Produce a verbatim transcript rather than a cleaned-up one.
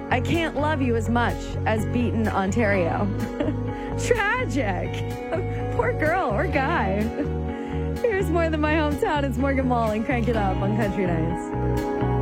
I can't love you as much as Beaton, Ontario. Tragic. Poor girl or guy. Here's more than my hometown. It's Morgan Wallen. Crank it up on Country Nights.